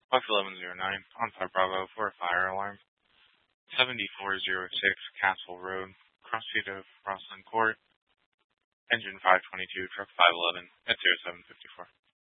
Buck 1109, on 5 Bravo for a fire alarm. 7406 Castle Road, Crossfeed of Roslyn Court, engine 522, truck 511 at 0754.